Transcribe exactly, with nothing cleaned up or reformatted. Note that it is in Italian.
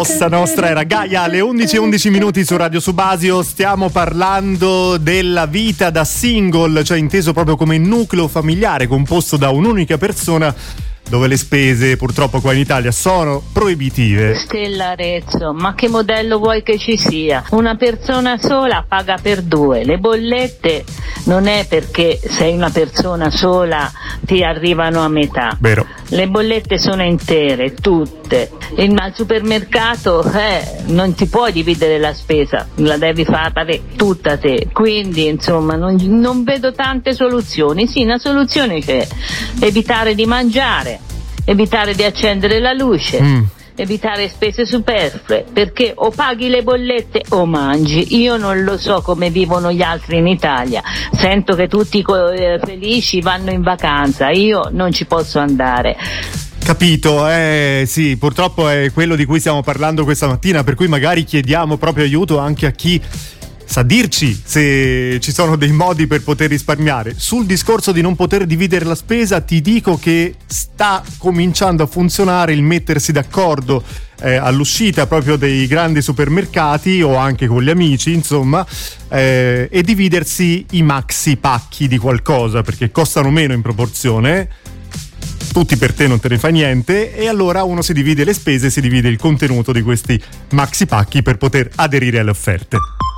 La nostra era Gaia alle undici e undici minuti su Radio Subasio. Stiamo parlando della vita da single, cioè inteso proprio come nucleo familiare composto da un'unica persona, dove le spese purtroppo qua in Italia sono proibitive. Stella Arezzo, ma che modello vuoi che ci sia? Una persona sola paga per due, le bollette non è perché sei una persona sola ti arrivano a metà. Vero. Le bollette sono intere, tutte. E al supermercato eh, non ti puoi dividere la spesa, la devi fare tutta te. Quindi insomma non, non vedo tante soluzioni. Sì, una soluzione c'è: evitare di mangiare, evitare di accendere la luce, mm. evitare spese superflue, perché o paghi le bollette o mangi. Io non lo so come vivono gli altri in Italia, sento che tutti eh, felici vanno in vacanza, io non ci posso andare. Capito, eh sì, purtroppo è quello di cui stiamo parlando questa mattina, per cui magari chiediamo proprio aiuto anche a chi sa dirci se ci sono dei modi per poter risparmiare. Sul discorso di non poter dividere la spesa ti dico che sta cominciando a funzionare il mettersi d'accordo eh, all'uscita proprio dei grandi supermercati o anche con gli amici, insomma, eh, e dividersi i maxi pacchi di qualcosa, perché costano meno in proporzione. Tutti per te, non te ne fa niente, e allora uno si divide le spese, si divide il contenuto di questi maxi pacchi per poter aderire alle offerte.